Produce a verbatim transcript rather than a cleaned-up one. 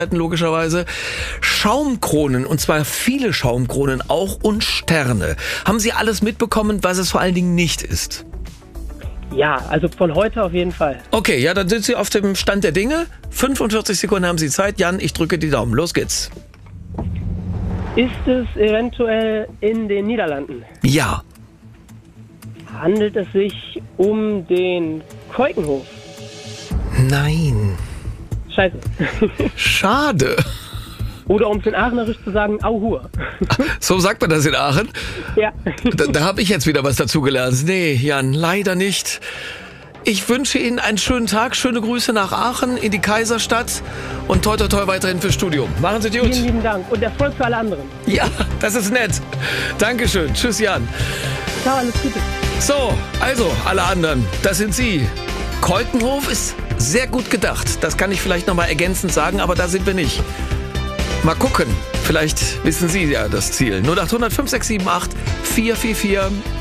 logischerweise Schaumkronen, und zwar viele Schaumkronen auch und Sterne. Haben Sie alles mitbekommen, was es vor allen Dingen nicht ist? Ja, also von heute auf jeden Fall. Okay, ja, dann sind Sie auf dem Stand der Dinge. fünfundvierzig Sekunden haben Sie Zeit. Jan, ich drücke die Daumen. Los geht's. Ist es eventuell in den Niederlanden? Ja. Handelt es sich um den Keukenhof? Nein. Scheiße. Schade. Oder um es in Aachenerisch zu sagen, Auhur. So sagt man das in Aachen? Ja. Da, da habe ich jetzt wieder was dazugelernt. Nee, Jan, leider nicht. Ich wünsche Ihnen einen schönen Tag, schöne Grüße nach Aachen, in die Kaiserstadt und toi toi toi weiterhin fürs Studium. Machen Sie es gut. Vielen lieben Dank und Erfolg für alle anderen. Ja, das ist nett. Dankeschön. Tschüss, Jan. Ciao, alles Gute. So, also, alle anderen, das sind Sie. Keukenhof ist sehr gut gedacht. Das kann ich vielleicht nochmal ergänzend sagen, aber da sind wir nicht. Mal gucken. Vielleicht wissen Sie ja das Ziel. null acht hundert fünf sechs sieben acht vier vier vier